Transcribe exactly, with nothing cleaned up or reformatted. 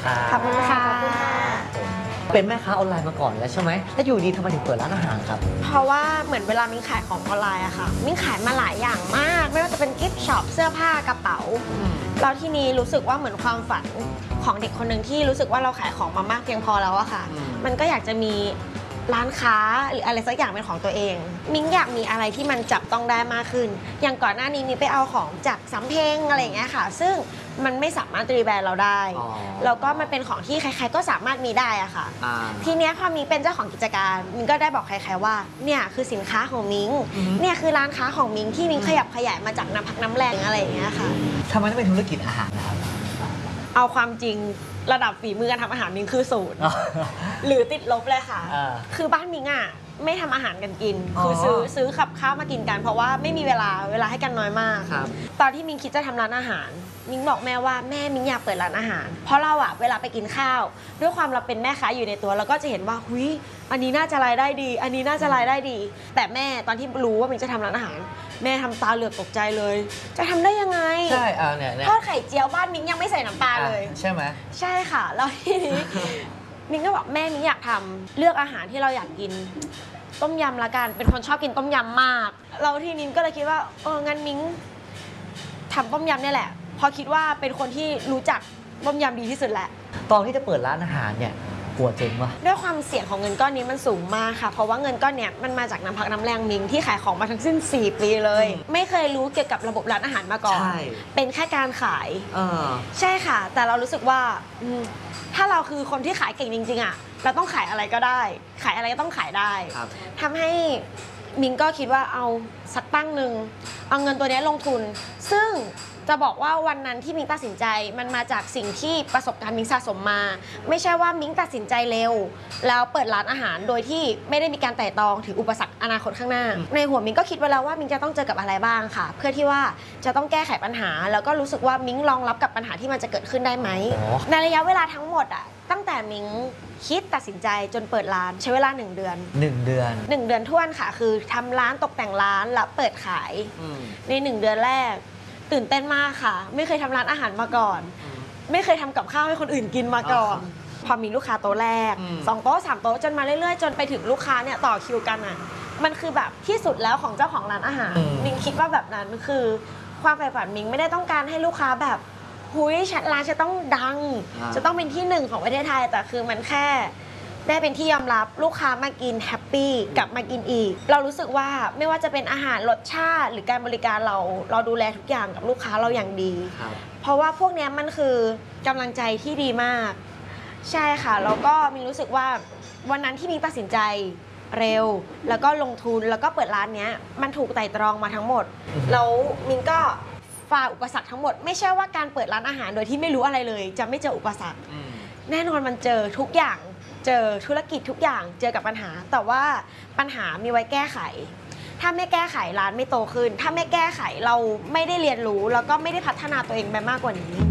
ครับขอบคุณค่ะเป็นแม่ค้าออนไลน์มาก่อนแล้วใช่ไหมแล้วอยู่ดีทำไมถึงเปิดร้านอาหารครับเพราะว่าเหมือนเวลามิ้งขายของออนไลน์อะค่ะมิ้งขายมาหลายอย่างมากไม่ว่าจะเป็นกิฟต์ช็อปเสื้อผ้ากระเป๋าแล้วที่นี้รู้สึกว่าเหมือนความฝันของเด็กคนหนึ่งที่รู้สึกว่าเราขายของมามากเพียงพอแล้วอะค่ะมันก็อยากจะมีร้านค้าหรืออะไรสักอย่างเป็นของตัวเองมิ้งอยากมีอะไรที่มันจับต้องได้มากขึ้นอย่างก่อนหน้านี้มิ้งไปเอาของจากสำเพ็งอะไรอย่างเงี้ยค่ะซึ่งมันไม่สามารถรีแบรนด์เราได้แล้วก็มันเป็นของที่ใครๆก็สามารถมีได้อะค่ะทีเนี้ยพอมิ้งเป็นเจ้าของกิจการมิ้งก็ได้บอกใครๆว่าเนี่ยคือสินค้าของมิ้งเนี่ยคือร้านค้าของมิ้งที่มิ้งขยับขยายมาจากน้ำพักน้ำแรงอะไรอย่างเงี้ยค่ะทำไมต้องเป็นธุรกิจอาหารนะครับเอาความจริงระดับฝีมือการทำอาหารมิ้งคือศูนย์หรือติดลบเลยค่ะคือบ้านมิ้งอ่ะไม่ทำอาหารกันกินคือซื้อซื้อขับข้าวมากินกันเพราะว่าไม่มีเวลาเวลาให้กันน้อยมากตอนที่มิ้งคิดจะทำร้านอาหารมิ้งบอกแม่ว่าแม่มิ้งอยากเปิดร้านอาหารเพราะเราอะเวลาไปกินข้าวด้วยความเราเป็นแม่ค้าอยู่ในตัวเราก็จะเห็นว่าหุยอันนี้น่าจะรายได้ดีอันนี้น่าจะรายได้ดีแต่แม่ตอนที่รู้ว่ามิ้งจะทำร้านอาหารแม่ทำตาเหลือกตกใจเลยจะทำได้ยังไงใช่อ่าเนี่ยทอดไข่เจียวบ้านมิ้งยังไม่ใส่น้ำปลาเลยใช่ไหมใช่ค่ะแล้วทีนี้มิ้งก็บอกแม่มิ้งอยากทำเลือกอาหารที่เราอยากกินต้มยำละกันเป็นคนชอบกินต้มยำมากเราทีนี้ก็เลยคิดว่าเอองั้นมิ้งทำต้มยำนี่แหละพอคิดว่าเป็นคนที่รู้จักต้มยำดีที่สุดแหละตอนที่จะเปิดร้านอาหารเนี่ยกลัวเจ๊งปะด้วยความเสี่ยงของเงินก้อนนี้มันสูงมากค่ะเพราะว่าเงินก้อนเนี้ยมันมาจากน้ำพักน้ำแรงมิ้งที่ขายของมาทั้งสิ้นสี่ปีเลยไม่เคยรู้เกี่ยวกับระบบร้านอาหารมาก่อนเป็นแค่การขายใช่ค่ะแต่เรารู้สึกว่าถ้าเราคือคนที่ขายเก่งจริงๆอ่ะเราต้องขายอะไรก็ได้ขายอะไรก็ต้องขายได้ทำให้มิ้งก็คิดว่าเอาสักตั้งหนึ่งเอาเงินตัวนี้ลงทุนซึ่งจะบอกว่าวันนั้นที่มิ้งตัดสินใจมันมาจากสิ่งที่ประสบการณ์มิ้งสะสมมาไม่ใช่ว่ามิ้งตัดสินใจเร็วแล้วเปิดร้านอาหารโดยที่ไม่ได้มีการไต่ตรองถึงอุปสรรคอนาคตข้างหน้าในหัวมิ้งก็คิดไว้แล้วว่ามิ้งจะต้องเจอกับอะไรบ้างค่ะเพื่อที่ว่าจะต้องแก้ไขปัญหาแล้วก็รู้สึกว่ามิ้งรองรับกับปัญหาที่มันจะเกิดขึ้นได้ไหมในระยะเวลาทั้งหมดอ่ะตั้งแต่มิ้งคิดตัดสินใจจนเปิดร้านใช้เวลาหนึ่งเดือนหนึ่งเดือนหนึ่งเดือนท้วนค่ะคือทำร้านตกแต่งร้านแล้วเปิดขายในหนึ่งเดือนแรกตื่นเต้นมากค่ะไม่เคยทำร้านอาหารมาก่อนไม่เคยทำกับข้าวให้คนอื่นกินมาก่อนพอมีลูกค้าโต๊ะแรกสองโต๊ะสามโต๊ะจนมาเรื่อยๆจนไปถึงลูกค้าเนี่ยต่อคิวกันอ่ะมันคือแบบที่สุดแล้วของเจ้าของร้านอาหารมิงคิดว่าแบบนั้นคือความใฝ่ฝันมิงไม่ได้ต้องการให้ลูกค้าแบบหุยร้านจะต้องดังจะต้องเป็นที่หนึ่งของประเทศไทยแต่คือมันแค่ได้เป็นที่ยอมรับลูกค้ามากินแฮปปี้กลับมากินอีกเรารู้สึกว่าไม่ว่าจะเป็นอาหารรสชาติหรือการบริการเราเราดูแลทุกอย่างกับลูกค้าเราอย่างดีเพราะว่าพวกนี้มันคือกำลังใจที่ดีมากใช่ค่ะแล้วก็มินรู้สึกว่าวันนั้นที่มินตัดสินใจเร็วแล้วก็ลงทุนแล้วก็เปิดร้านนี้มันถูกไต่ตรองมาทั้งหมดแล้วมินก็ฝ่าอุปสรรคทั้งหมดไม่ใช่ว่าการเปิดร้านอาหารโดยที่ไม่รู้อะไรเลยจะไม่เจออุปสรรคแน่นอนมันเจอทุกอย่างเจอธุรกิจทุกอย่างเจอกับปัญหาแต่ว่าปัญหามีไว้แก้ไขถ้าไม่แก้ไขร้านไม่โตขึ้นถ้าไม่แก้ไขเราไม่ได้เรียนรู้แล้วก็ไม่ได้พัฒนาตัวเองไปมากกว่านี้